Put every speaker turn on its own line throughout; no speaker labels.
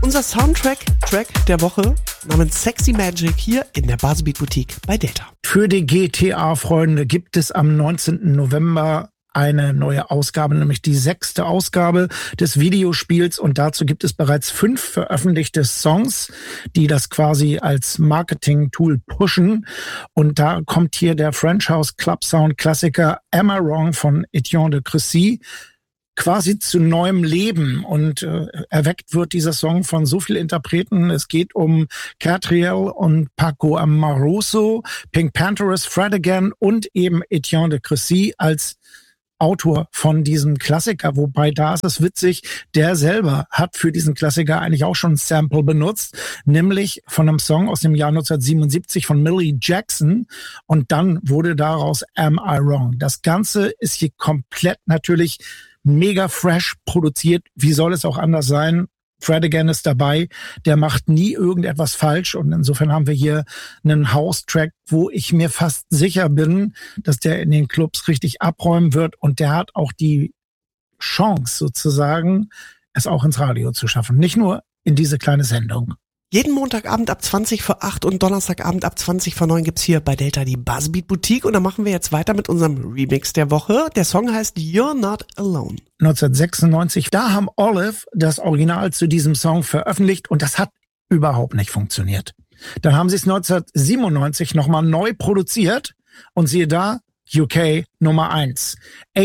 Unser Soundtrack der Woche namens Sexy Magic hier in der Buzzbeat Boutique bei Delta.
Für die GTA-Freunde gibt es am 19. November eine neue Ausgabe, nämlich die 6. Ausgabe des Videospiels, und dazu gibt es bereits 5 veröffentlichte Songs, die das quasi als Marketing-Tool pushen, und da kommt hier der French House Club Sound Klassiker Am I Wrong von Etienne de Crécy quasi zu neuem Leben, und erweckt wird dieser Song von so vielen Interpreten. Es geht um Catriel und Paco Amoroso, Pink Panthers, Fred Again und eben Etienne de Crécy als Autor von diesem Klassiker, wobei da ist es witzig, der selber hat für diesen Klassiker eigentlich auch schon ein Sample benutzt, nämlich von einem Song aus dem Jahr 1977 von Millie Jackson, und dann wurde daraus Am I Wrong. Das Ganze ist hier komplett natürlich mega fresh produziert. Wie soll es auch anders sein? Fred Again ist dabei, der macht nie irgendetwas falsch, und insofern haben wir hier einen House-Track, wo ich mir fast sicher bin, dass der in den Clubs richtig abräumen wird, und der hat auch die Chance sozusagen, es auch ins Radio zu schaffen, nicht nur in diese kleine Sendung.
Jeden Montagabend ab 20 vor 8 und Donnerstagabend ab 20 vor 9 gibt's hier bei Delta die Buzzbeat Boutique, und da machen wir jetzt weiter mit unserem Remix der Woche. Der Song heißt You're Not Alone.
1996, da haben Olive das Original zu diesem Song veröffentlicht, und das hat überhaupt nicht funktioniert. Dann haben sie es 1997 nochmal neu produziert, und siehe da, UK Nummer 1.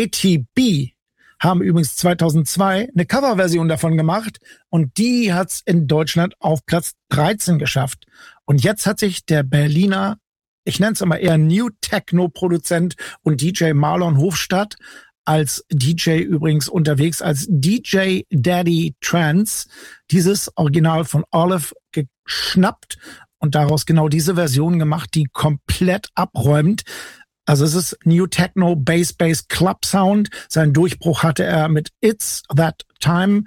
ATB haben übrigens 2002 eine Coverversion davon gemacht, und die hat's in Deutschland auf Platz 13 geschafft. Und jetzt hat sich der Berliner, ich nenne es immer eher New Techno-Produzent und DJ Marlon Hofstadt als DJ übrigens unterwegs, als DJ Daddy Trance, dieses Original von Olive geschnappt und daraus genau diese Version gemacht, die komplett abräumt. Also es ist New Techno, Bass Club Sound. Seinen Durchbruch hatte er mit It's That Time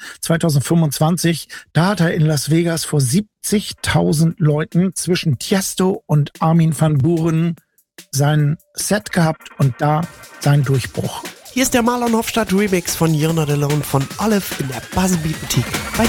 2025. Da hat er in Las Vegas vor 70.000 Leuten zwischen Tiesto und Armin van Buuren sein Set gehabt und da sein Durchbruch.
Hier ist der Marlon Hofstadt Remix von You're Not Alone von Olive in der Buzzbeat Boutique bei